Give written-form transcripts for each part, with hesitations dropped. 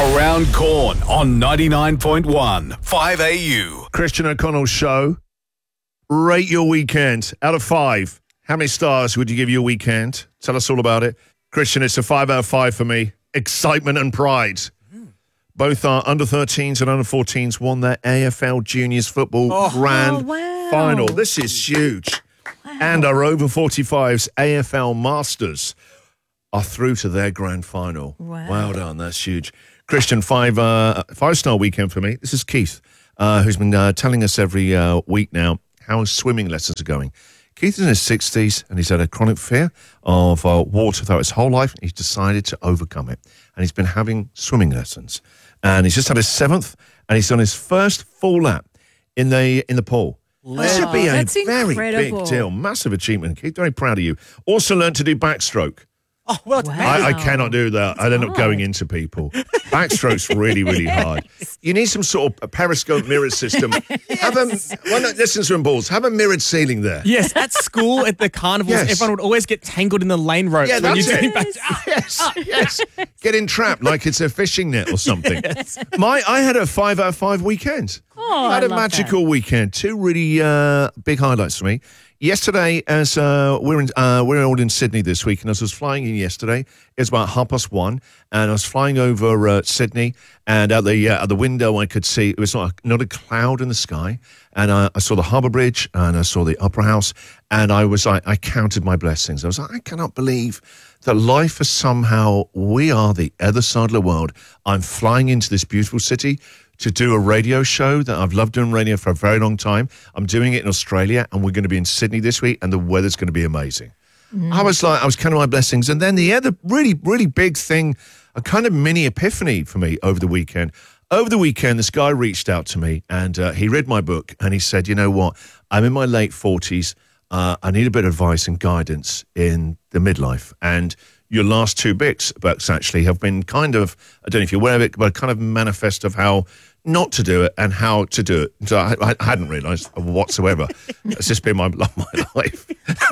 Around Corn on 99.1 5AU. Christian O'Connell's show. Rate your weekend out of 5. How many stars would you give your weekend? Tell us all about it. Christian, it's a 5 out of 5 for me. Excitement and pride. Both our under-13s and under-14s won their AFL Juniors Football Grand Final. This is huge. Wow. And our over-45s AFL Masters are through to their Grand Final. Wow. Well done. That's huge. Christian, five-star weekend for me. This is Keith, who's been telling us every week now how his swimming lessons are going. Keith is in his 60s, and he's had a chronic fear of water throughout his whole life. He's decided to overcome it, and he's been having swimming lessons. And he's just had his 7th, and he's done his first full lap in the pool. That should be a very big deal. Massive achievement. Keith, very proud of you. Also learned to do backstroke. Oh, well, I cannot do that. I end up going into people. Backstroke's really, really hard. You need some sort of a periscope mirror system. Listen to some balls. Have a mirrored ceiling there. Yes, at school, at the carnivals, everyone would always get tangled in the lane ropes when you're doing back. Yes. Get entrapped like it's a fishing net or something. I had a 5 out of 5 weekend. I had a magical weekend. 2 really big highlights for me. Yesterday, as we're all in Sydney this week, and as I was flying in yesterday, it was about 1:30, and I was flying over Sydney, and at the window I could see it was not a cloud in the sky, and I saw the Harbour Bridge, and I saw the Opera House, and I counted my blessings. I was like, I cannot believe that life is somehow, we are the other side of the world. I'm flying into this beautiful city to do a radio show that I've loved doing radio for a very long time. I'm doing it in Australia, and we're going to be in Sydney this week, and the weather's going to be amazing. I was counting my blessings. And then the other really, really big thing, a kind of mini epiphany for me over the weekend. Over the weekend, this guy reached out to me, and he read my book, and he said, you know what, I'm in my late 40s. I need a bit of advice and guidance in the midlife. And your last 2 books actually have been kind of, I don't know if you're aware of it, but kind of manifest of how not to do it and how to do it. So I hadn't realised whatsoever. It's just been my life.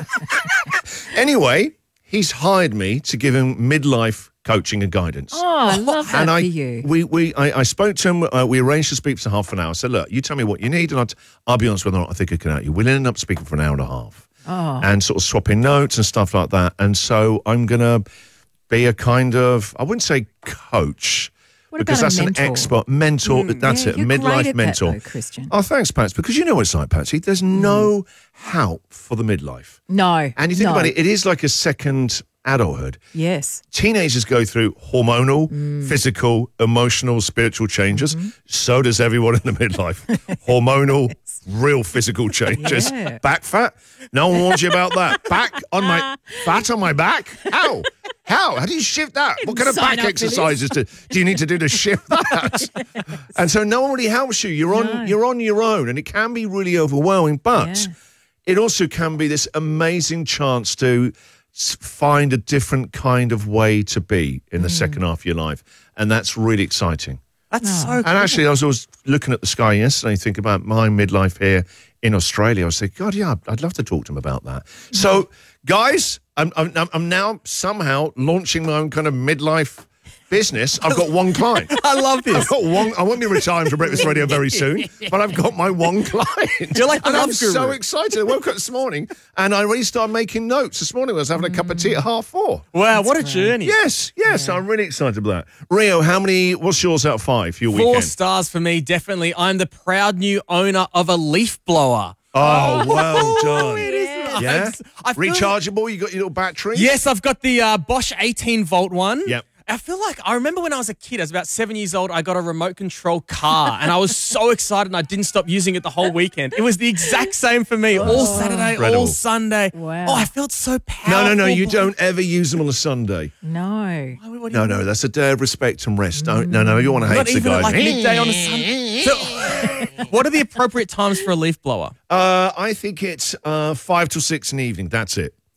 Anyway, he's hired me to give him midlife coaching and guidance. Oh, I love that for you. I spoke to him. We arranged to speak for half an hour. I said, look, you tell me what you need, and I'll be honest whether or not I think I can help you. We'll end up speaking for an hour and a half. And sort of swapping notes and stuff like that. And so I'm going to be a kind of, I wouldn't say coach, because that's an expert mentor. That's it, a midlife mentor. That, though, Christian. Oh, thanks, Pats. Because you know what it's like, Patsy. There's no help for the midlife. No. And you think about it, it is like a second adulthood. Yes. Teenagers go through hormonal, physical, emotional, spiritual changes. So does everyone in the midlife. Hormonal, real physical changes. Yeah. Back fat? No one warns you about that. Fat on my back? How? How do you shift that? What kind of back exercises do you need to do to shift that? And so no one really helps you. You're on your own, and it can be really overwhelming, but it also can be this amazing chance to find a different kind of way to be in the second half of your life, and that's really exciting. That's so cool. And actually, I was looking at the sky yesterday, thinking about my midlife here in Australia. I was thinking, God, yeah, I'd love to talk to him about that. So, guys, I'm now somehow launching my own kind of midlife business. I've got one client. I love this. I've got one. I won't be retiring from Breakfast Radio very soon, but I've got my one client. You're like the love I'm guru. so excited. I woke up this morning and I already started making notes. This morning I was having a cup of tea at 4:30. Wow, what a journey. Yes. I'm really excited about that. Rio, what's yours out of 5 for your 4 weekend? stars for me, definitely. I'm the proud new owner of a leaf blower. Oh, well done. It is Yeah? Rechargeable? You got your little battery? Yes, I've got the Bosch 18-volt one. Yep. I remember when I was a kid, I was about 7 years old, I got a remote control car, and I was so excited, and I didn't stop using it the whole weekend. It was the exact same for me, all Saturday, Incredible. all Sunday. Wow. Oh, I felt so powerful. No, you don't ever use them on a Sunday. No. No, that's a day of respect and rest. No, you want to hate Not the even guy. at like midday on a Sunday. So, what are the appropriate times for a leaf blower? I think it's 5 till 6 in the evening. That's it.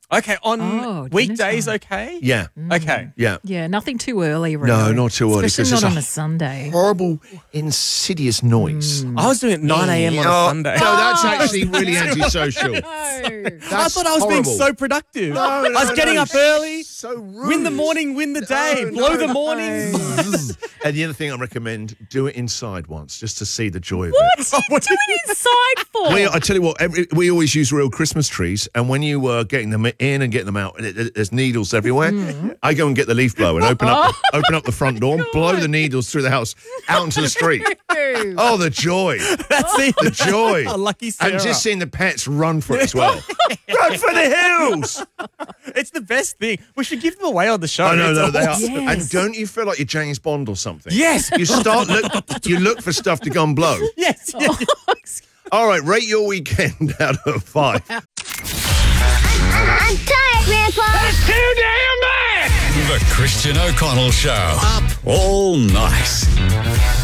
Okay, on dinner weekdays, time. okay? Yeah. Okay. Yeah. Yeah, nothing too early, really. No, not too early. Especially 'cause not it's on a Sunday. horrible, insidious noise. I was doing it 9 a.m. on a Sunday. No, that's actually really antisocial. I thought I was being so productive. No, I was getting up early. So rude. Win the morning, win the day. No, Blow no. the mornings. And the other thing I recommend, do it inside once, just to see the joy of it. What are you doing inside for? I tell you what, we always use real Christmas trees, and when you are getting them in and getting them out, and there's needles everywhere, I go and get the leaf blower and open up the front door and blow the needles through the house out into the street. Oh, the joy. That's it. The joy. Oh, lucky Sarah. And just seeing the pets run for it as well. Run for the hills. It's the best thing. We should give them away on the show. I know, It's they are. awesome. Yes. And don't you feel like you're James Bond or something? Yes. You look for stuff to go and blow. Yes. All right, rate your weekend out of 5. I'm tired, Grandpa. Too damn bad! The Christian O'Connell Show. Up all night.